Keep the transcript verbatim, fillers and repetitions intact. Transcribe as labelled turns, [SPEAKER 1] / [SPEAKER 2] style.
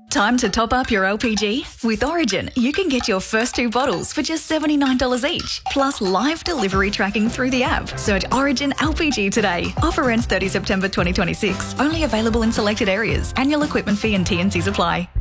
[SPEAKER 1] Time to top up your L P G? With Origin, you can get your first two bottles for just seventy-nine dollars each, plus live delivery tracking through the app. Search Origin L P G today. Offer ends thirtieth September twenty twenty-six. Only available in selected areas. Annual equipment fee and T and Cs apply.